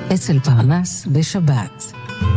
אצל פרנס בשבת.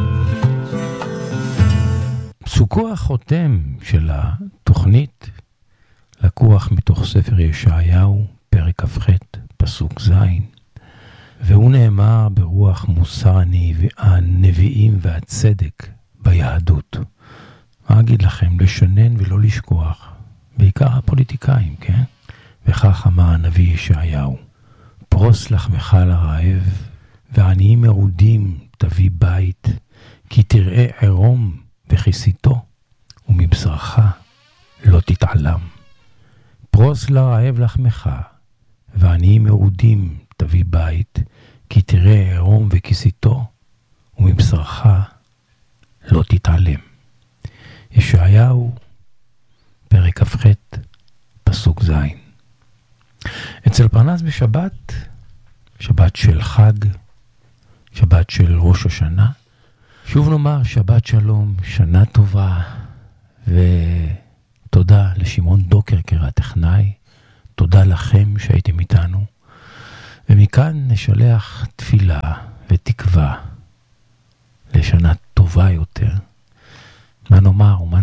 פסוקו החותם של התוכנית לקוח מתוך ספר ישעיהו, פרק כ"ח, פסוק ז', והוא נאמר ברוח מוסר הנביאים והצדק ביהדות. מה אגיד לכם? לשנן ולא לשכוח, בעיקר הפוליטיקאים, כן? וכך אמר הנביא ישעיהו, פרוס לחמך לרעב, ועניים מרודים תביא בית, כי תראה עירום וכיסיתו, ומבשרך לא תתעלם. פרוס לרעב לחמך, ועניים מרודים תביא בית, כי תראה עירום וכיסיתו, ומבשרך לא תתעלם. ישעיהו, פרק כ"ח, פסוק ז'. אצל פרנס בשבת, שבת של חג, שבת של ראש השנה, שוב נאמר שבת שלום, שנה טובה, ותודה לשמעון דוקרקר הטכנאי, תודה לכם שהייתם איתנו, ומכאן נשלח תפילה ותקווה לשנה טובה יותר. מה נאמר ומה